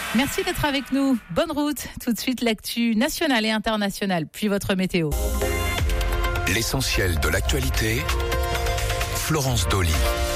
Merci d'être avec nous. Bonne route. Tout de suite, l'actu nationale et internationale, puis votre météo. L'essentiel de l'actualité, Florence Dolly.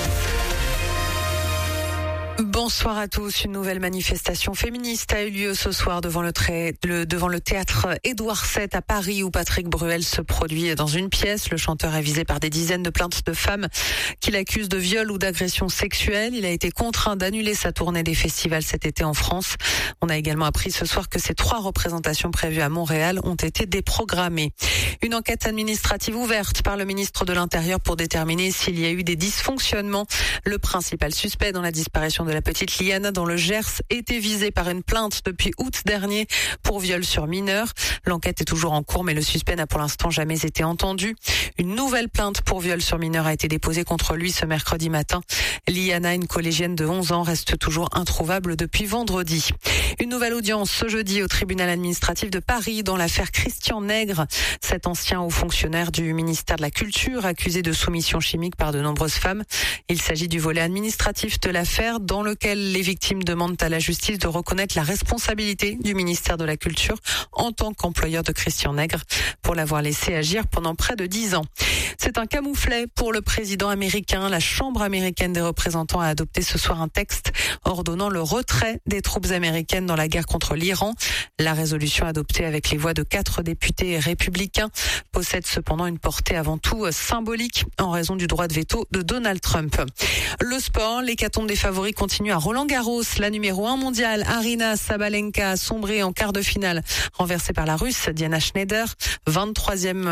Bonsoir à tous. Une nouvelle manifestation féministe a eu lieu ce soir devant le théâtre Édouard VII à Paris, où Patrick Bruel se produit dans une pièce. Le chanteur est visé par des dizaines de plaintes de femmes qui l'accusent de viol ou d'agression sexuelle. Il a été contraint d'annuler sa tournée des festivals cet été en France. On a également appris ce soir que ces 3 représentations prévues à Montréal ont été déprogrammées. Une enquête administrative ouverte par le ministre de l'Intérieur pour déterminer s'il y a eu des dysfonctionnements. Le principal suspect dans la disparition de la petite Liana dans le Gers était visé par une plainte depuis août dernier pour viol sur mineur. L'enquête est toujours en cours, mais le suspect n'a pour l'instant jamais été entendu. Une nouvelle plainte pour viol sur mineur a été déposée contre lui ce mercredi matin. Liana, une collégienne de 11 ans, reste toujours introuvable depuis vendredi. Une nouvelle audience ce jeudi au tribunal administratif de Paris dans l'affaire Christian Nègre. Cet ancien haut fonctionnaire du ministère de la Culture accusé de soumission chimique par de nombreuses femmes. Il s'agit du volet administratif de l'affaire dans lequel les victimes demandent à la justice de reconnaître la responsabilité du ministère de la Culture en tant qu'employeur de Christian Nègre pour l'avoir laissé agir pendant près de 10 ans. C'est un camouflet pour le président américain. La Chambre américaine des représentants a adopté ce soir un texte ordonnant le retrait des troupes américaines dans la guerre contre l'Iran. La résolution adoptée avec les voix de 4 députés républicains possède cependant une portée avant tout symbolique en raison du droit de veto de Donald Trump. Le sport, l'hécatombe des favoris continue à Roland-Garros. La numéro 1 mondiale, Aryna Sabalenka, a sombré en quart de finale, renversée par la Russe Diana Schneider, 23e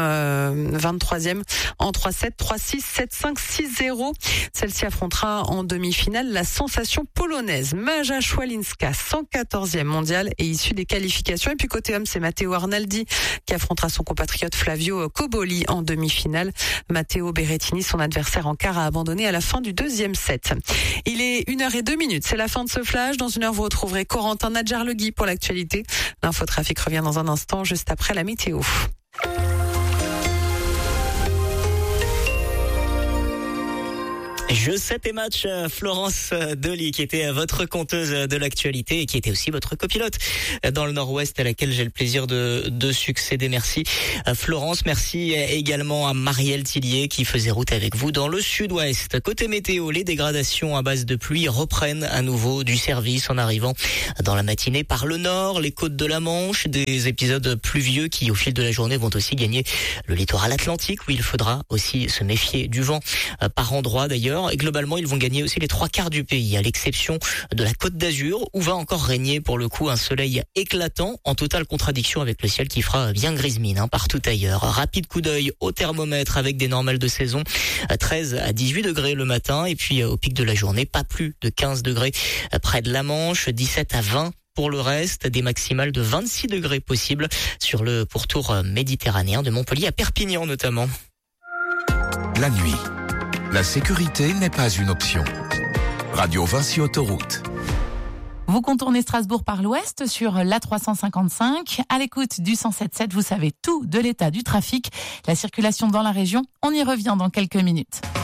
en 3-7, 3-6, 7-5, 6-0. Celle-ci affrontera en demi-finale la sensation polonaise Maja Szwalinska, 114e mondiale et issue des qualifications. Et puis côté homme, c'est Matteo Arnaldi qui affrontera son compatriote Flavio Cobolli en demi-finale. Matteo Berrettini, son adversaire en quart, a abandonné à la fin du deuxième set. Il est 1h02. C'est la fin de ce flash. Dans 1 heure, vous retrouverez Corentin Nadjar-Legui pour l'actualité. L'infotrafic revient dans un instant, juste après la météo. Jeux 7 et match, Florence Dolly, qui était votre conteuse de l'actualité et qui était aussi votre copilote dans le Nord-Ouest, à laquelle j'ai le plaisir de succéder. Merci Florence, merci également à Marielle Tillier qui faisait route avec vous dans le Sud-Ouest. Côté météo, les dégradations à base de pluie reprennent à nouveau du service en arrivant dans la matinée par le nord, les côtes de la Manche, des épisodes pluvieux qui au fil de la journée vont aussi gagner le littoral atlantique où il faudra aussi se méfier du vent par endroits d'ailleurs. Et globalement, ils vont gagner aussi les 3/4 du pays, à l'exception de la Côte d'Azur, où va encore régner pour le coup un soleil éclatant, en totale contradiction avec le ciel qui fera bien grise mine partout ailleurs. Rapide coup d'œil au thermomètre avec des normales de saison, 13 à 18 degrés le matin, et puis au pic de la journée, pas plus de 15 degrés près de la Manche, 17 à 20 pour le reste, des maximales de 26 degrés possibles sur le pourtour méditerranéen de Montpellier à Perpignan notamment. La nuit, la sécurité n'est pas une option. Radio Vinci Autoroute. Vous contournez Strasbourg par l'ouest sur l'A355. À l'écoute du 107.7, vous savez tout de l'état du trafic, la circulation dans la région. On y revient dans quelques minutes.